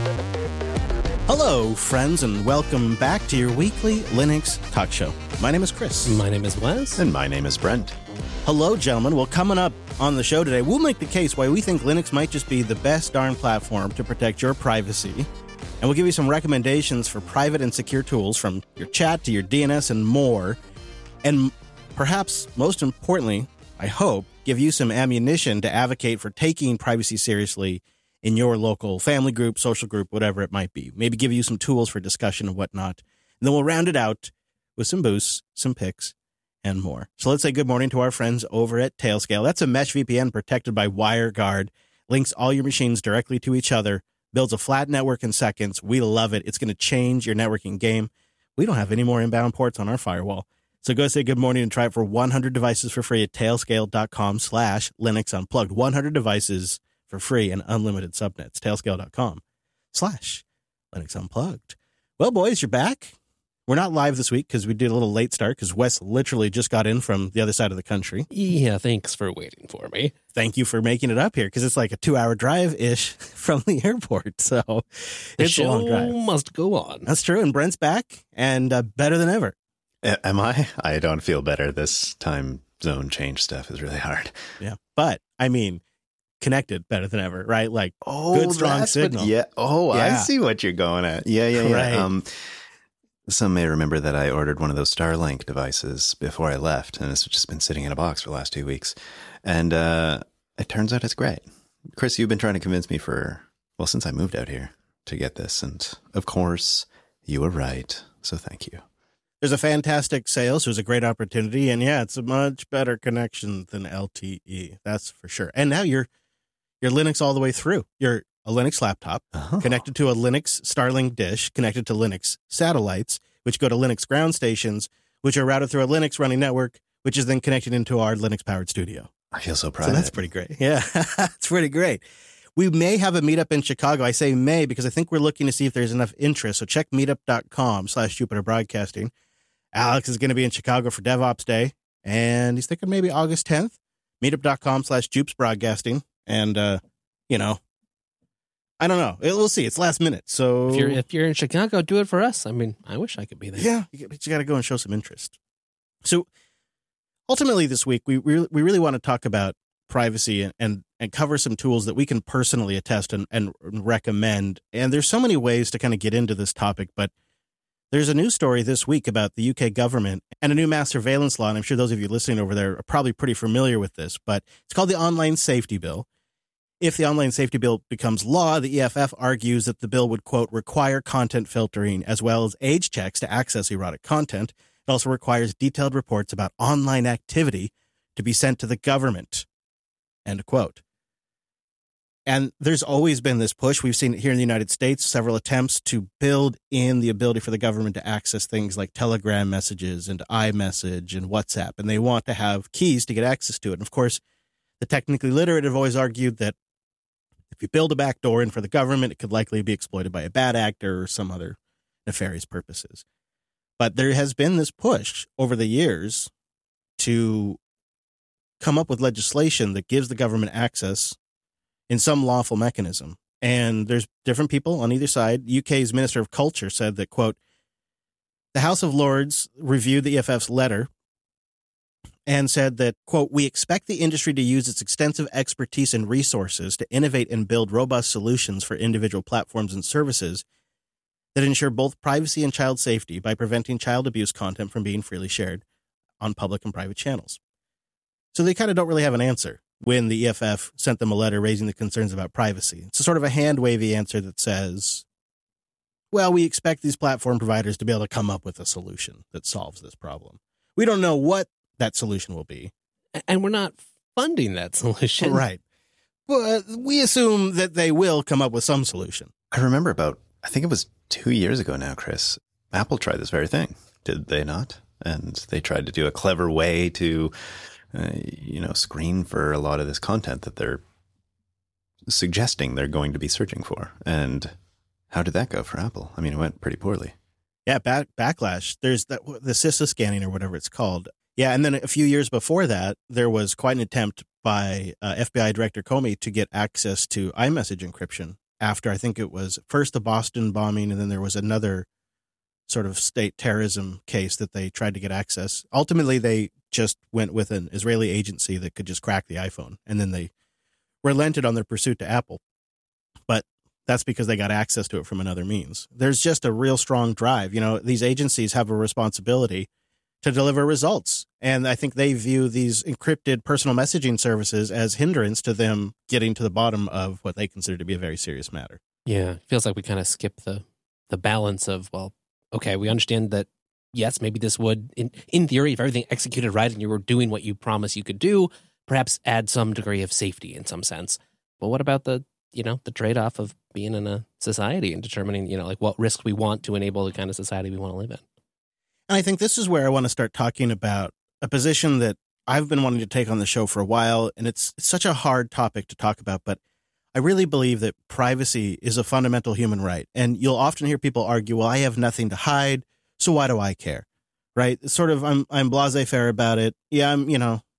Hello, friends, and welcome back to your weekly Linux talk show. My name is Chris. My name is Wes. And my name is Brent. Hello, gentlemen. Well, coming up on the show today, we'll make the case why we think Linux might just be the best darn platform to protect your privacy. And we'll give you some recommendations for private and secure tools from your chat to your DNS and more. And perhaps most importantly, I hope, give you some ammunition to advocate for taking privacy seriously in your local family group, social group, whatever it might be. Maybe give you some tools for discussion and whatnot. And then we'll round it out with some boosts, some picks, and more. So let's say good morning to our friends over at Tailscale. That's a mesh VPN protected by WireGuard. Links all your machines directly to each other. Builds a flat network in seconds. We love it. It's going to change your networking game. We don't have any more inbound ports on our firewall. So go say good morning and try it for 100 devices for free at tailscale.com/Linux Unplugged. 100 devices for free and unlimited subnets. Tailscale.com/Linux Unplugged. Well, boys, you're back. We're not live this week because we did a little late start because Wes literally just got in from the other side of the country. Yeah, thanks for waiting for me. Thank you for making it up here because it's like a 2-hour drive-ish from the airport. So it's a long drive. The show must go on. That's true. And Brent's back and better than ever. Am I? I don't feel better. This time zone change stuff is really hard. Yeah. But, I mean, connected better than ever, right? Like, good, strong signal. I see what you're going at. Yeah. Right. Some may remember that I ordered one of those Starlink devices before I left, and it's just been sitting in a box for the last 2 weeks. And it turns out it's great. Chris, you've been trying to convince me since I moved out here to get this. And, of course, you were right. So thank you. There's a fantastic sale, so it was a great opportunity. And, yeah, it's a much better connection than LTE. That's for sure. And now you're Linux all the way through. You're a Linux laptop connected to a Linux Starlink dish, connected to Linux satellites, which go to Linux ground stations, which are routed through a Linux running network, which is then connected into our Linux-powered studio. I feel so proud. So that's pretty great. Yeah, it's pretty great. We may have a meetup in Chicago. I say may because I think we're looking to see if there's enough interest. So check meetup.com/Jupiter Broadcasting. Alex is going to be in Chicago for DevOps Day, and he's thinking maybe August 10th. Meetup.com/Jupes Broadcasting. And, I don't know. We'll see. It's last minute. So if you're in Chicago, do it for us. I mean, I wish I could be there. Yeah, but you got to go and show some interest. So ultimately this week, we really want to talk about privacy and cover some tools that we can personally attest and recommend. And there's so many ways to kind of get into this topic, but there's a news story this week about the UK government and a new mass surveillance law. And I'm sure those of you listening over there are probably pretty familiar with this, but it's called the Online Safety Bill. If the Online Safety Bill becomes law, the EFF argues that the bill would, quote, require content filtering as well as age checks to access erotic content. It also requires detailed reports about online activity to be sent to the government, end quote. And there's always been this push. We've seen it here in the United States, several attempts to build in the ability for the government to access things like Telegram messages and iMessage and WhatsApp. And they want to have keys to get access to it. And of course, the technically literate have always argued that if you build a backdoor in for the government, it could likely be exploited by a bad actor or some other nefarious purposes. But there has been this push over the years to come up with legislation that gives the government access in some lawful mechanism. And there's different people on either side. UK's Minister of Culture said that, quote, the House of Lords reviewed the EFF's letter and said that, quote, we expect the industry to use its extensive expertise and resources to innovate and build robust solutions for individual platforms and services that ensure both privacy and child safety by preventing child abuse content from being freely shared on public and private channels. So they kind of don't really have an answer when the EFF sent them a letter raising the concerns about privacy. It's a sort of a hand-wavy answer that says, well, we expect these platform providers to be able to come up with a solution that solves this problem. We don't know what that solution will be. And we're not funding that solution. Right. But we assume that they will come up with some solution. I remember I think it was 2 years ago now, Chris, Apple tried this very thing, did they not? And they tried to do a clever way to screen for a lot of this content that they're suggesting they're going to be searching for. And how did that go for Apple? I mean, it went pretty poorly. Yeah, backlash. There's the CISA scanning or whatever it's called. Yeah, and then a few years before that, there was quite an attempt by FBI Director Comey to get access to iMessage encryption after, I think it was first the Boston bombing, and then there was another sort of state terrorism case that they tried to get access. Ultimately, they just went with an Israeli agency that could just crack the iPhone, and then they relented on their pursuit to Apple. But that's because they got access to it from another means. There's just a real strong drive. These agencies have a responsibility to deliver results. And I think they view these encrypted personal messaging services as hindrance to them getting to the bottom of what they consider to be a very serious matter. Yeah, it feels like we kind of skip the balance of, well, okay, we understand that, yes, maybe this would, in theory, if everything executed right and you were doing what you promised you could do, perhaps add some degree of safety in some sense. But what about the trade-off of being in a society and determining, what risk we want to enable the kind of society we want to live in? And I think this is where I want to start talking about a position that I've been wanting to take on the show for a while, and it's such a hard topic to talk about, but I really believe that privacy is a fundamental human right. And you'll often hear people argue, well, I have nothing to hide, so why do I care? Right? It's sort of, I'm blasé-faire about it. Yeah, I'm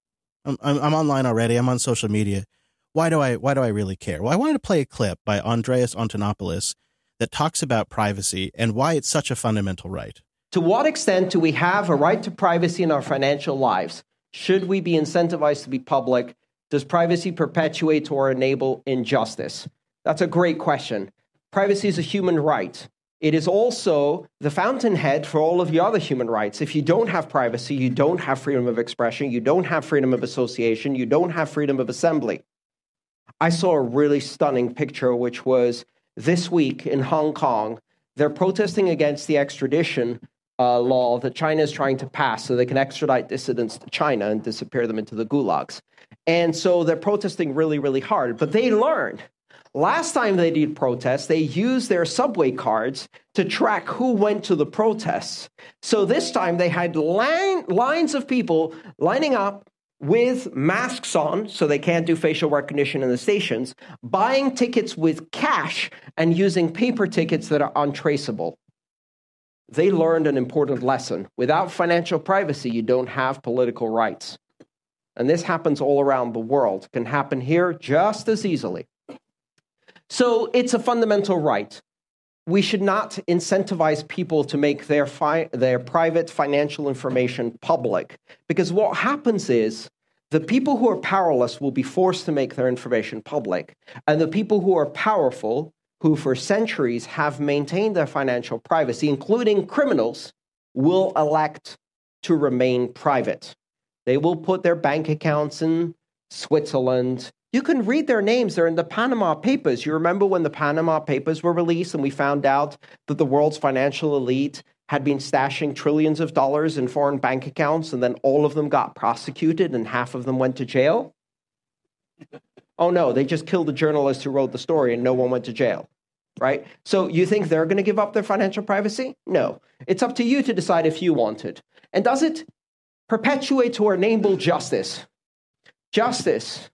online already. I'm on social media. Why do I really care? Well, I wanted to play a clip by Andreas Antonopoulos that talks about privacy and why it's such a fundamental right. To what extent do we have a right to privacy in our financial lives? Should we be incentivized to be public? Does privacy perpetuate or enable injustice? That's a great question. Privacy is a human right. It is also the fountainhead for all of the other human rights. If you don't have privacy, you don't have freedom of expression, you don't have freedom of association, you don't have freedom of assembly. I saw a really stunning picture, which was this week in Hong Kong. They're protesting against the extradition law that China is trying to pass so they can extradite dissidents to China and disappear them into the gulags. And so they're protesting really, really hard. But they learned. Last time they did protests, they used their subway cards to track who went to the protests. So this time they had lines of people lining up with masks on, so they can't do facial recognition in the stations, buying tickets with cash and using paper tickets that are untraceable. They learned an important lesson. Without financial privacy, you don't have political rights. And this happens all around the world. It can happen here just as easily. So it's a fundamental right. We should not incentivize people to make their private financial information public, because what happens is the people who are powerless will be forced to make their information public, and the people who are powerful, who for centuries have maintained their financial privacy, including criminals, will elect to remain private. They will put their bank accounts in Switzerland. You can read their names. They're in the Panama Papers. You remember when the Panama Papers were released and we found out that the world's financial elite had been stashing trillions of dollars in foreign bank accounts, and then all of them got prosecuted and half of them went to jail? Oh no, they just killed the journalist who wrote the story and no one went to jail, right? So you think they're going to give up their financial privacy? No. It's up to you to decide if you want it. And does it perpetuate or enable justice? Justice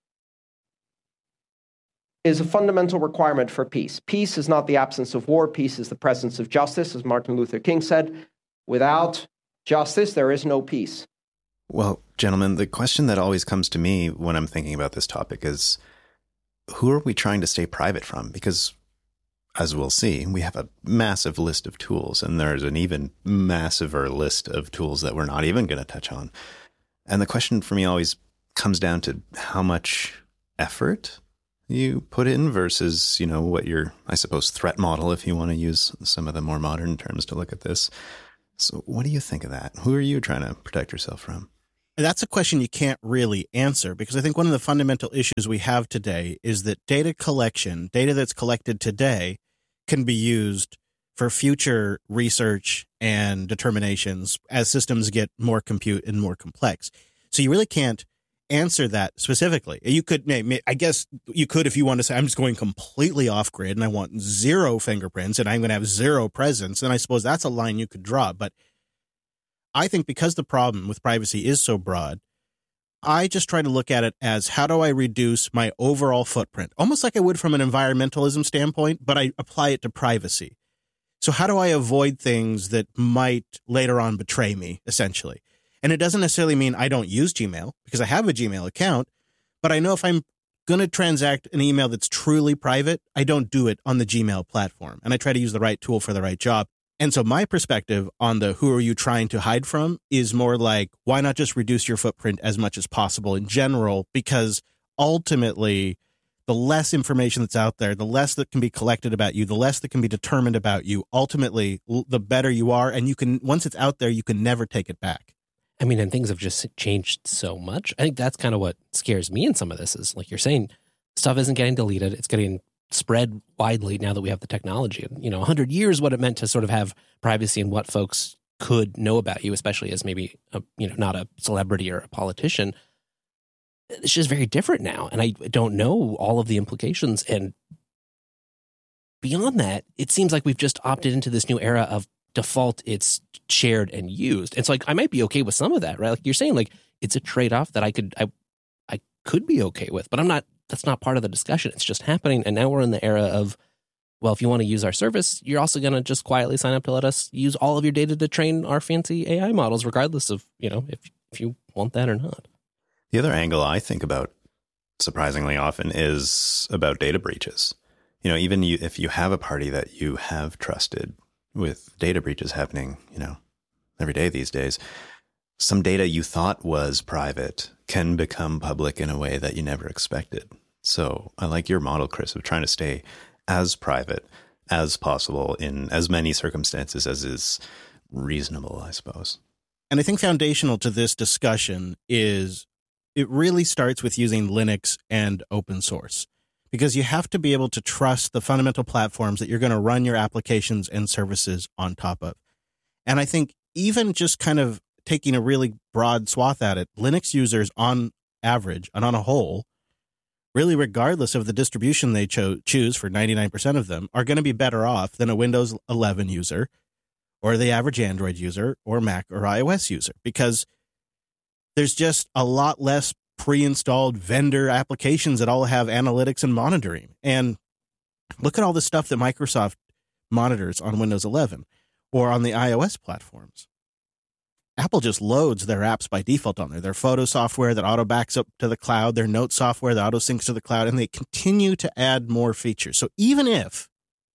is a fundamental requirement for peace. Peace is not the absence of war. Peace is the presence of justice, as Martin Luther King said. Without justice, there is no peace. Well, gentlemen, the question that always comes to me when I'm thinking about this topic is, who are we trying to stay private from? Because, as we'll see, we have a massive list of tools, and there's an even massiver list of tools that we're not even going to touch on. And the question for me always comes down to how much effort you put in versus, what your, I suppose, threat model, if you want to use some of the more modern terms to look at this. So what do you think of that? Who are you trying to protect yourself from? That's a question you can't really answer, because I think one of the fundamental issues we have today is that data collection, data that's collected today, can be used for future research and determinations as systems get more compute and more complex. So you really can't answer that specifically. You could, I guess you could, if you want to say, I'm just going completely off grid and I want zero fingerprints and I'm going to have zero presence, then I suppose that's a line you could draw. But I think because the problem with privacy is so broad, I just try to look at it as, how do I reduce my overall footprint? Almost like I would from an environmentalism standpoint, but I apply it to privacy. So how do I avoid things that might later on betray me, essentially? And it doesn't necessarily mean I don't use Gmail, because I have a Gmail account, but I know if I'm going to transact an email that's truly private, I don't do it on the Gmail platform. And I try to use the right tool for the right job. And so my perspective on the who are you trying to hide from is more like, why not just reduce your footprint as much as possible in general? Because ultimately, the less information that's out there, the less that can be collected about you, the less that can be determined about you, ultimately, the better you are. And you can, once it's out there, you can never take it back. I mean, and things have just changed so much. I think that's kind of what scares me in some of this is, like you're saying, stuff isn't getting deleted. It's getting spread widely now that we have the technology. And, 100 years, what it meant to sort of have privacy and what folks could know about you, especially as maybe, not a celebrity or a politician. It's just very different now. And I don't know all of the implications. And beyond that, it seems like we've just opted into this new era of default, it's shared and used. And so I might be okay with some of that, right? Like you're saying, like it's a trade-off that I could be okay with, but that's not part of the discussion. It's just happening. And now we're in the era of, well, if you want to use our service, you're also going to just quietly sign up to let us use all of your data to train our fancy AI models, regardless of, if you want that or not. The other angle I think about surprisingly often is about data breaches. Even if you have a party that you have trusted, with data breaches happening, every day these days, some data you thought was private can become public in a way that you never expected. So I like your model, Chris, of trying to stay as private as possible in as many circumstances as is reasonable, I suppose. And I think foundational to this discussion is it really starts with using Linux and open source, because you have to be able to trust the fundamental platforms that you're going to run your applications and services on top of. And I think even just kind of taking a really broad swath at it, Linux users on average and on a whole, really regardless of the distribution they choose for 99% of them, are going to be better off than a Windows 11 user or the average Android user or Mac or iOS user, because there's just a lot less pre-installed vendor applications that all have analytics and monitoring. And look at all the stuff that Microsoft monitors on Windows 11 or on the iOS platforms. Apple just loads their apps by default on there. Their photo software that auto backs up to the cloud, their note software that auto syncs to the cloud, and they continue to add more features. So even if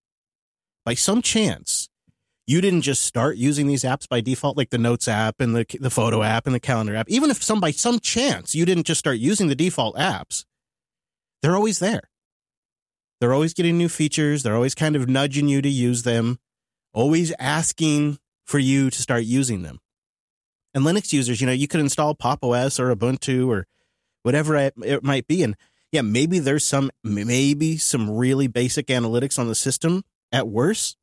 by some chance you didn't just start using these apps by default, like the Notes app and the Photo app and the Calendar app, even if by some chance you didn't just start using the default apps, they're always there. They're always getting new features. They're always kind of nudging you to use them, always asking for you to start using them. And Linux users, you could install Pop! OS or Ubuntu or whatever it might be. And yeah, maybe there's some really basic analytics on the system at worst.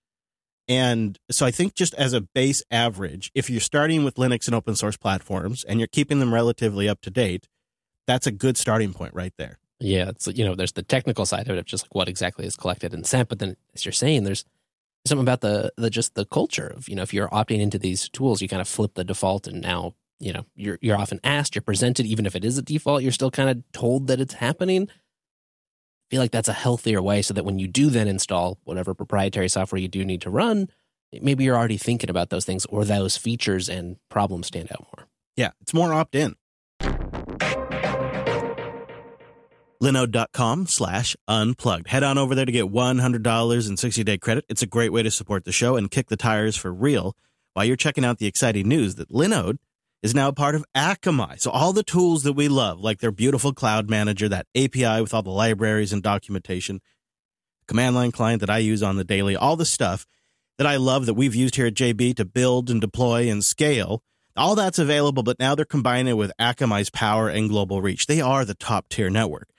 And so I think just as a base average, if you're starting with Linux and open source platforms and you're keeping them relatively up to date, that's a good starting point right there. Yeah, it's there's the technical side of it, just like what exactly is collected and sent. But then, as you're saying, there's something about the culture of if you're opting into these tools, you kind of flip the default, and now you're often asked, you're presented, even if it is a default, you're still kind of told that it's happening. I feel like that's a healthier way, so that when you do then install whatever proprietary software you do need to run, maybe you're already thinking about those things or those features, and problems stand out more. Yeah, it's more opt-in. Linode.com/unplugged. Head on over there to get $100 in 60-day credit. It's a great way to support the show and kick the tires for real while you're checking out the exciting news that Linode is now a part of Akamai. So all the tools that we love, like their beautiful cloud manager, that API with all the libraries and documentation, command line client that I use on the daily, all the stuff that I love that we've used here at JB to build and deploy and scale, all that's available, but now they're combining it with Akamai's power and global reach. They are the top tier network.